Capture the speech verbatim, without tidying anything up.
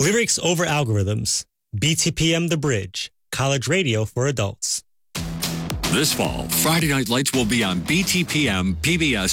Lyrics over algorithms. B T P M The Bridge. College radio for adults. This fall, Friday Night Lights will be on B T P M, P B S,